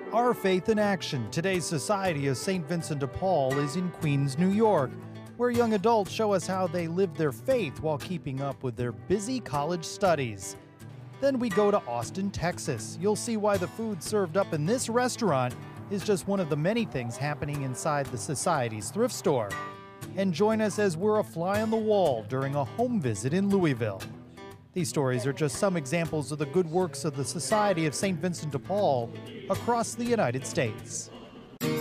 Our Faith in Action. Today's Society of St. Vincent de Paul is in Queens, New York, where young adults show us how they live their faith while keeping up with their busy college studies. Then we go to Austin, Texas. You'll see why the food served up in this restaurant is just one of the many things happening inside the Society's thrift store. And join us as we're a fly on the wall during a home visit in Louisville. These stories are just some examples of the good works of the Society of St. Vincent de Paul across the United States.